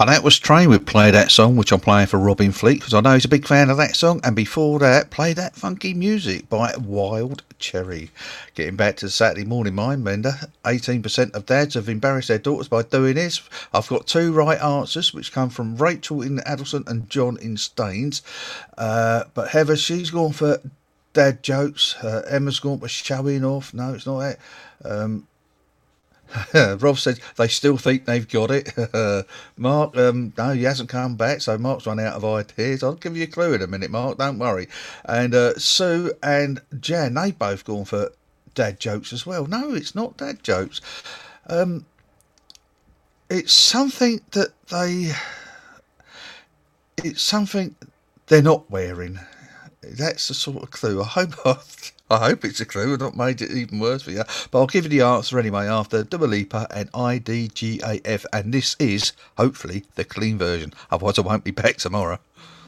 And that was Trey with Play That Song, which I'm playing for Robin Fleet, because I know he's a big fan of that song. And before that, Play That Funky Music by Wild Cherry. Getting back to the Saturday morning mind bender, 18% of dads have embarrassed their daughters by doing this. I've got two right answers, which come from Rachel in Addleston and John in Staines. But Heather, she's gone for dad jokes. Emma's gone for showing off. No, it's not that. Rob said they still think they've got it. Mark, no, he hasn't come back, so Mark's run out of ideas. I'll give you a clue in a minute, Mark, don't worry. And Sue and Jan, they both gone for dad jokes as well. No, it's not dad jokes. It's something that it's something they're not wearing. That's the sort of clue. I hope it's a clue and not made it even worse for you. But I'll give you the answer anyway after Dua Lipa and IDGAF. And this is, hopefully, the clean version. Otherwise, I won't be back tomorrow.